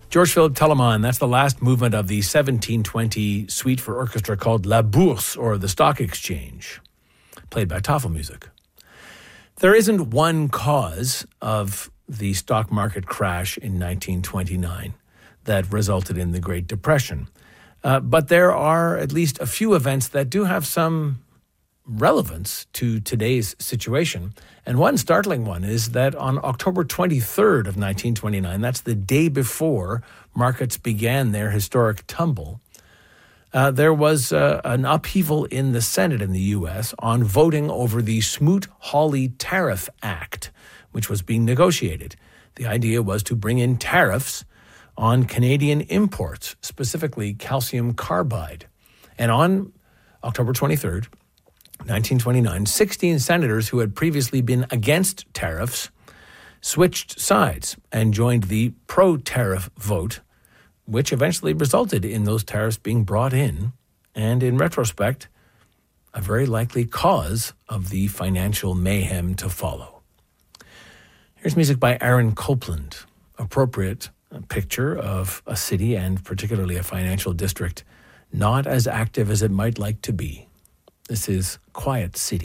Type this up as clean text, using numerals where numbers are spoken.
George Philipp Telemann, that's the last movement of the 1720 suite for orchestra called La Bourse, or the Stock Exchange, played by Tafelmusik. There isn't one cause of the stock market crash in 1929 that resulted in the Great Depression. But there are at least a few events that do have some relevance to today's situation. And one startling one is that on October 23rd of 1929, that's the day before markets began their historic tumble, there was an upheaval in the Senate in the U.S. on voting over the Smoot-Hawley Tariff Act, which was being negotiated. The idea was to bring in tariffs on Canadian imports, specifically calcium carbide. And on October 23rd, 1929, 16 senators who had previously been against tariffs switched sides and joined the pro-tariff vote, which eventually resulted in those tariffs being brought in, and in retrospect, a very likely cause of the financial mayhem to follow. Here's music by Aaron Copland, appropriate picture of a city and particularly a financial district not as active as it might like to be. This is Quiet City.